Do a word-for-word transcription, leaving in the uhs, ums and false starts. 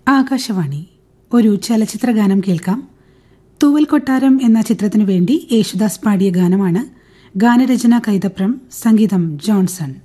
ആകാശവാണി. ഒരു ചലച്ചിത്ര ഗാനം കേൾക്കാം. തൂവൽ കൊട്ടാരം എന്ന ചിത്രത്തിനു വേണ്ടി യേശുദാസ് പാടിയ ഗാനമാണ്. ഗാനരചന കൈതപ്രം, സംഗീതം ജോൺസൺ.